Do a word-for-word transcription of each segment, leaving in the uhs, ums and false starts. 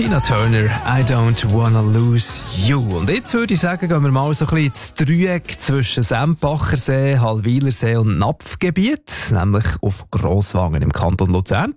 Tina Turner, I don't wanna lose you. Und jetzt würde ich sagen, gehen wir mal so ein bisschen ins Dreieck zwischen Sempachersee, Hallwilersee und Napfgebiet, nämlich auf Grosswangen im Kanton Luzern.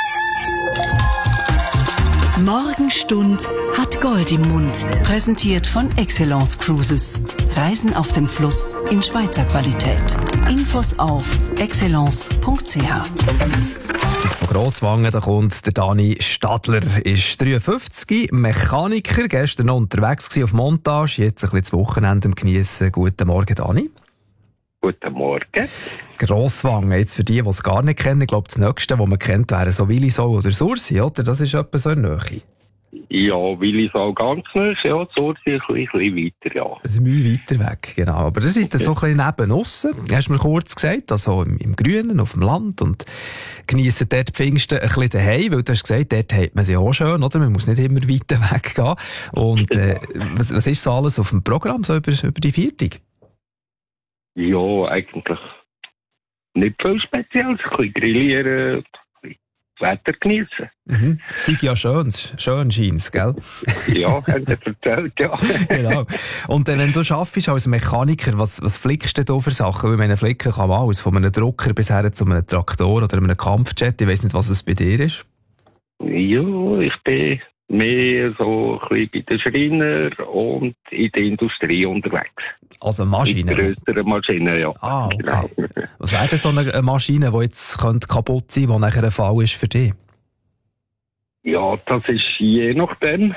Morgenstund hat Gold im Mund. Präsentiert von Excellence Cruises. Reisen auf dem Fluss in Schweizer Qualität. Infos auf excellence punkt c h. Von Grosswangen da kommt der Dani Stadler, ist dreiundfünfzig, Mechaniker, gestern noch unterwegs gewesen auf Montage, jetzt ein bisschen das Wochenende am Geniessen. Guten Morgen, Dani. Guten Morgen. Grosswangen, jetzt für die, die es gar nicht kennen, ich glaube, das Nächste, was man kennt, wäre so Willisau oder Sursi, oder? Das ist etwa so in der Nähe. Ja, Willisau ganz nah, ja, Sursi ein bisschen, ein bisschen weiter, ja. Das ist Mühe weiter weg, genau. Aber das ist so ein bisschen neben aussen, hast du mir kurz gesagt, also im, im Grünen, auf dem Land, und geniessen dort die Pfingsten ein bisschen daheim, weil du hast gesagt, dort hat man sie auch schön, oder? Man muss nicht immer weiter weggehen. Und äh, was, was ist so alles auf dem Programm, so über, über die Viertig? Ja, eigentlich nicht viel Spezielles. Ein bisschen grillieren, ein bisschen das Wetter geniessen. Mhm. Sei ja schön, schön scheint's, gell? Ja, haben Sie erzählt, ja. Genau. Und äh, wenn du arbeitest als Mechaniker, was, was flickst du da für Sachen? Weil meine Flicken kann man alles, von einem Drucker bis her zu einem Traktor oder einem Kampfjet. Ich weiss nicht, was es bei dir ist. Ja, ich bin mehr so ein bisschen bei den Schreiner und in der Industrie unterwegs. Also Maschinen? Mit grösseren Maschinen, ja. Ah, okay. Genau. Was wäre denn so eine Maschine, die jetzt könnte kaputt sein könnte, die nachher ein Fall ist für dich? Ja, das ist je nachdem.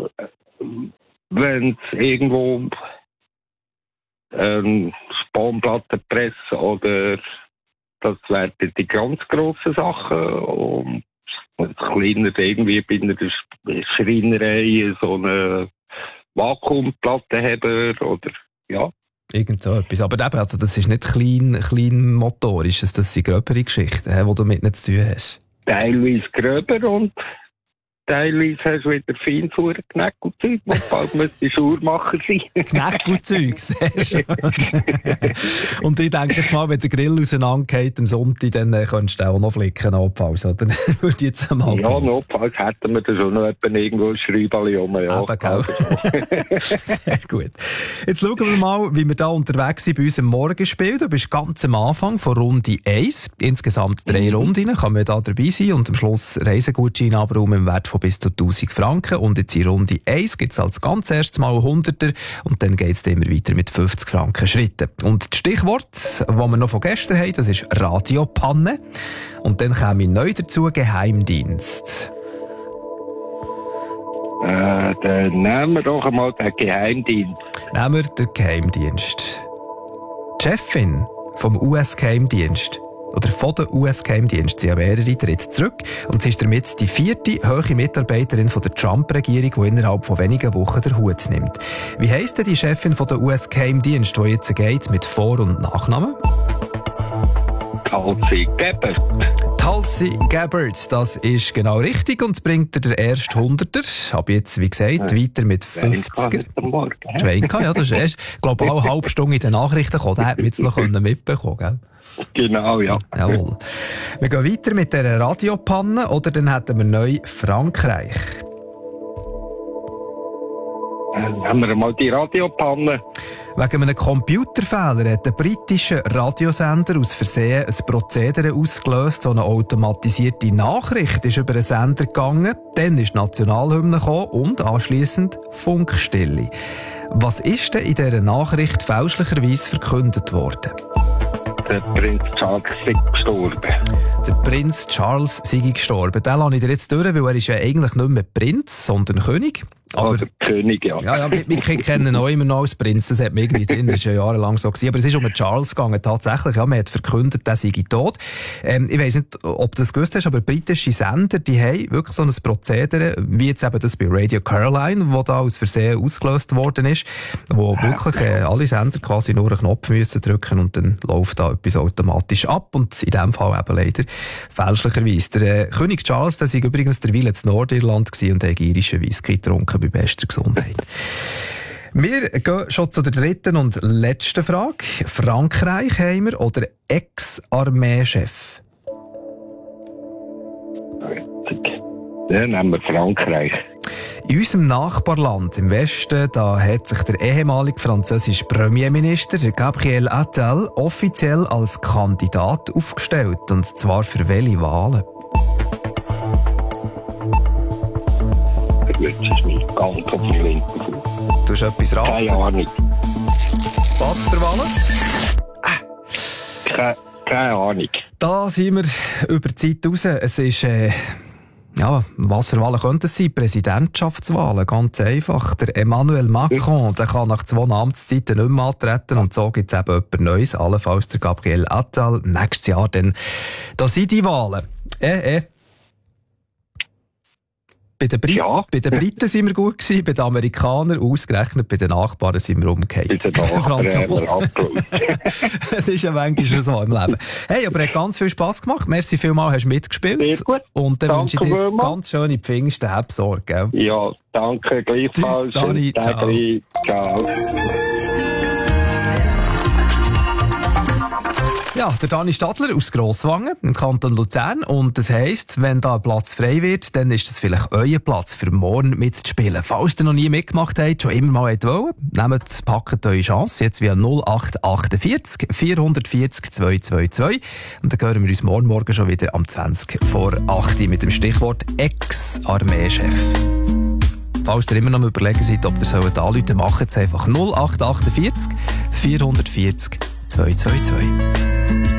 Wenn es irgendwo ähm, Spanplattenpresse oder das wären die ganz grossen Sachen. Und als kleiner irgendwie bei einer Schreinerei so eine Vakuumplattenheber oder ja. Irgend so etwas. Aber eben, also das ist nicht klein, klein motorisch, das sind gröbere Geschichten, die du mit nicht zu tun hast. Teilweise gröber und teilweise hast du wieder Feinfuhr, Kneck und Zeug, und bald muss die Schuhmacher sein. Kneck und Zeug, sehr schön. Und ich denke jetzt mal, wenn der Grill auseinandergeht am Sonntag, dann äh, könntest du auch noch flicken, notfalls, oder? Würde ich jetzt einmal Ja, notfalls hätten wir da schon noch irgendwo ein Schreibali rum. Ja, eben, gell? Sehr gut. Jetzt schauen wir mal, wie wir da unterwegs sind bei unserem Morgenspiel. Du bist ganz am Anfang von Runde eins. Insgesamt drei mhm. Runden kann man da dabei sein und am Schluss Reisegutschein abräumen im Wert von bis zu tausend Franken. Und jetzt in Runde eins gibt es als ganz erstes Mal Hunderter und dann geht es immer weiter mit fünfzig Franken Schritten. Und das Stichwort, das wir noch von gestern haben, das ist Radiopanne. Und dann käme neu dazu Geheimdienst. Äh, dann nehmen wir doch einmal den Geheimdienst. Nehmen wir den Geheimdienst. Die Chefin vom U S-Geheimdienst oder von der U S-Geheimdienst, sie haben mehrere, tritt zurück und sie ist damit die vierte hohe Mitarbeiterin von der Trump-Regierung, die innerhalb von wenigen Wochen den Hut nimmt. Wie heisst denn die Chefin von der U S-Geheimdienst, die jetzt geht mit Vor- und Nachnamen? Tulsi Gabbard. Tulsi Gabbard, das ist genau richtig und bringt dir den ersten Hunderter. Aber jetzt, wie gesagt, ja. weiter mit fünfziger. Schweinka, ja, das ist erst, ich glaube, auch eine halbe Stunde in den Nachrichten gekommen. Da hätten wir jetzt noch mitbekommen, gell? Genau, ja. Jawohl. Wir gehen weiter mit dieser Radiopanne oder dann hätten wir neu Frankreich. Dann haben wir mal die Radiopanne. Wegen einem Computerfehler hat der britische Radiosender aus Versehen ein Prozedere ausgelöst, so eine automatisierte Nachricht ist über den Sender gegangen, dann ist die Nationalhymne gekommen und anschliessend Funkstille. Was ist denn in dieser Nachricht fälschlicherweise verkündet worden? Der Prinz Charles ist gestorben. Der Prinz Charles sei gestorben. Den lasse ich dir jetzt durch, weil er ist ja eigentlich nicht mehr Prinz, sondern König. Aber, Oder König, ja. Ja, ja, wir, wir kennen ihn auch immer noch als Prinz, das hat man irgendwie drin, das ist ja jahrelang so gewesen. Aber es ist um den Charles gegangen, tatsächlich, ja, man hat verkündet, der sei tot. Ähm, ich weiss nicht, ob du das gewusst hast, aber britische Sender, die haben wirklich so ein Prozedere, wie jetzt eben das bei Radio Caroline, wo da aus Versehen ausgelöst worden ist, wo wirklich äh, alle Sender quasi nur einen Knopf müssen drücken und dann läuft da etwas automatisch ab und in dem Fall eben leider fälschlicherweise. Der äh, König Charles, der sei übrigens der Wille in Nordirland gewesen und hat irischen Whisky getrunken bei bester Gesundheit. Wir gehen schon zu der dritten und letzten Frage. Frankreich haben wir oder Ex-Armeechef? Dann haben wir Frankreich. In unserem Nachbarland im Westen, da hat sich der ehemalige französische Premierminister Gabriel Attal offiziell als Kandidat aufgestellt. Und zwar für welche Wahlen? Das ist nicht ganz auf die Linke. Du hast etwas raten? Keine Ahnung. Was für Wahlen? Keine, keine Ahnung. Da sind wir über die Zeit raus. Es ist, äh, ja, was für Wahlen könnten es sein? Präsidentschaftswahlen, ganz einfach. Der Emmanuel Macron, der kann nach zwei Amtszeiten nicht mehr antreten und so gibt es eben jemand Neues, allenfalls der Gabriel Attal. Nächstes Jahr dann, da sind die Wahlen. Äh, äh. Bei den, Brit- Ja. bei den Briten sind wir gut gewesen, bei den Amerikanern ausgerechnet, bei den Nachbarn sind wir umgekehrt. Bei den Nachbarn haben wir abgeholt. Es ist ja manchmal so im Leben. Hey, aber es hat ganz viel Spass gemacht. Merci vielmals, hast du mitgespielt. Sehr gut. Und dann Danke wünsche ich dir vielmals. ganz schöne Pfingsten. Hab Sorge, gell? Ja, danke gleichfalls. Tschüss, Dani. Ciao. Ciao. Ja, der Dani Stadler aus Grosswangen im Kanton Luzern. Und das heisst, wenn da ein Platz frei wird, dann ist das vielleicht euer Platz für morgen mitzuspielen. Falls ihr noch nie mitgemacht habt, schon immer mal wollen, nehmt, packt eure Chance jetzt via null acht achtundvierzig vierhundertvierzig zweihundertzweiundzwanzig. Und dann hören wir uns morgen Morgen schon wieder am zwanzig vor acht mit dem Stichwort Ex-Armeechef. Falls ihr immer noch überlegen seid, ob ihr sollt anrufen sollt, macht es einfach null acht achtundvierzig vierhundertvierzig zweihundertzweiundzwanzig.